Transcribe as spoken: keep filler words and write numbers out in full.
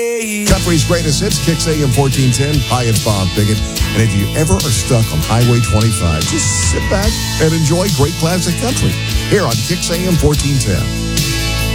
Country's greatest hits, Kicks A M fourteen ten. Hi, it's Bob Pickett. And if you ever are stuck on Highway twenty-five, just sit back and enjoy great classic country here on Kicks A M fourteen ten.